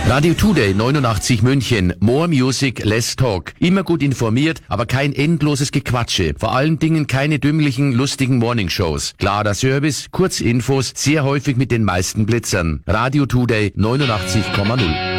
Radio Today 89 München. More Music, less talk. Immer gut informiert, aber kein endloses Gequatsche. Vor allen Dingen keine dümmlichen, lustigen Morningshows. Klarer Service, Kurzinfos, sehr häufig mit den meisten Blitzern. Radio Today 89,0.